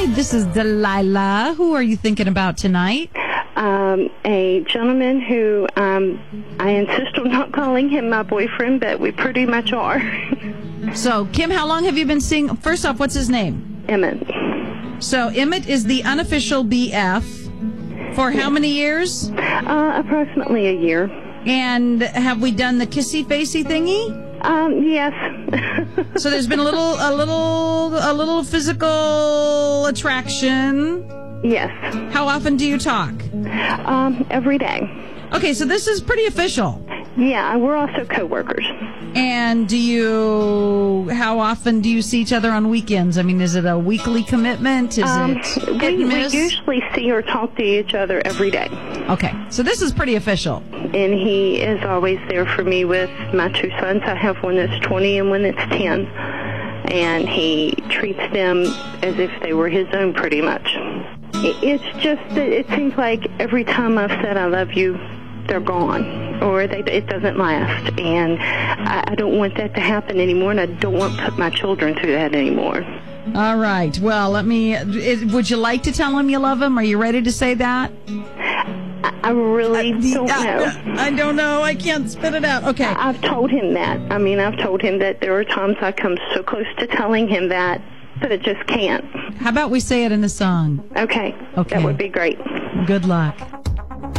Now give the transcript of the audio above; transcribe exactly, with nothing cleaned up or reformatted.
Hi, this is Delilah. Who are you thinking about tonight? Um, a gentleman who um, I insist on not calling him my boyfriend, but we pretty much are. So, Kim, how long have you been seeing? First off, what's his name? Emmett. So, Emmett is the unofficial B F for how many years? Uh, approximately a year. And have we done the kissy-facey thingy? Um, yes. So there's been a little, a little, a little physical attraction. Yes. How often do you talk? Um, every day. Okay, so this is pretty official. Yeah, we're also co-workers. And do you, how often do you see each other on weekends? I mean, is it a weekly commitment? Is um, it hit we, and we miss? usually see or talk to each other every day. Okay, so this is pretty official. And he is always there for me with my two sons. I have one that's twenty and one that's ten. And he treats them as if they were his own pretty much. It, it's just that it seems like every time I've said I love you, they're gone, or they, it doesn't last, and I, I don't want that to happen anymore, and I don't want to put my children through that anymore. All right. Well, let me. Is, would you like to tell him you love him? Are you ready to say that? I, I really uh, don't uh, know. I don't know. I can't spit it out. Okay. I, I've told him that. I mean, I've told him that there are times I come so close to telling him that, but it just can't. How about we say it in the song? Okay. Okay. That would be great. Good luck.